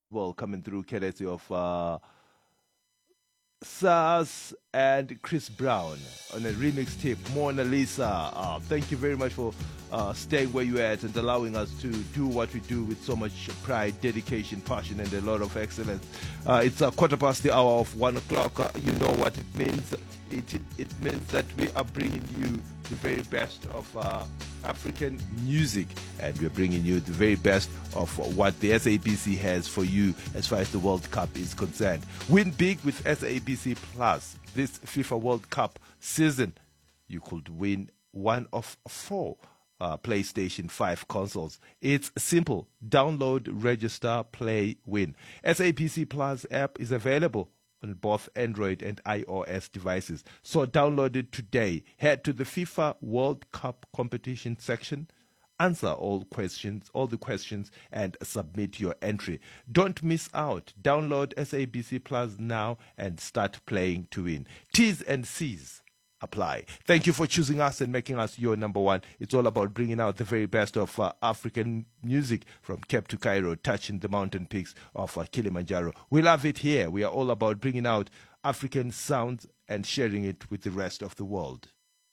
well, coming through courtesy of Saz and Chris Brown on a remix tape, Mona Lisa. Thank you very much for staying where you're at and allowing us to do what we do with so much pride, dedication, passion, and a lot of excellence. It's a quarter past the hour of 1 o'clock. You know what it means. It means that we are bringing you the very best of African music, and we're bringing you the very best of what the SABC has for you as far as the World Cup is concerned. Win big with SABC Plus. This FIFA World Cup season, you could win one of 4 PlayStation 5 consoles. It's simple. Download, register, play, win. SABC Plus app is available on both Android and iOS devices. So download it today. Head to the FIFA World Cup competition section, answer all the questions, and submit your entry. Don't miss out. Download SABC Plus now and start playing to win. T's and C's apply. Thank you for choosing us and making us your number one. It's all about bringing out the very best of African music from Cape to Cairo, touching the mountain peaks of Kilimanjaro. We love it here. We are all about bringing out African sounds and sharing it with the rest of the world.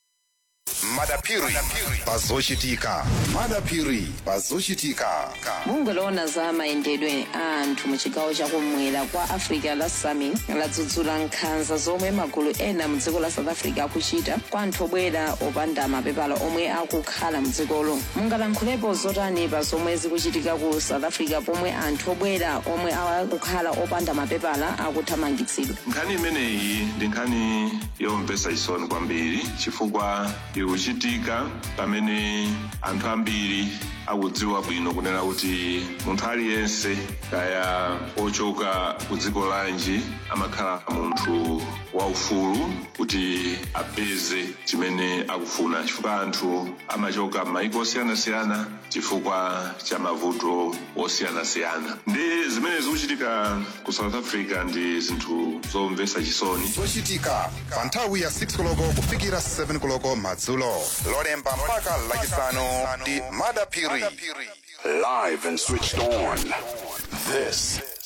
Madapiri bazoshitika. Madapiri bazoshitika. Mungolona za maendedwe anthu muchigawo chakumwera kwa Africa la Sami ladzudzula nkhanza zomwe magulu ena mdziko la South Africa akuchita kwa anthu obwera opanda mapepala omwe akukhala mdzikolo. Mungalankhulapo zotani pa zomwe zikuchitika ku South Africa pomwe anthu obwera omwe akukhala opanda mapepala akuthamangitsidwa. Nkhani imeneyi ndi nkhani yomvetsa chisoni kwambiri chifukwa ikuchitika pamene anthu ambiri akudziwa bwino kunena kuti munthu aliyense kaya ochoka ku dziko lanji amakhala munthu waufulu kuti apeze chimene akufuna chifukwa anthu amachoka m'mayiko osiyanasiyana chifukwa cha mavuto osiyanasiyana. Ndi zimene zikuchitika ku South Africa ndi zinthu zomvetsa chisoni. Zochitika pa nthawi ya 6 koloko kufikira 7 koloko madzulo. Lolemba mpaka lachisanu ndi Madapiri. Live and switched on. This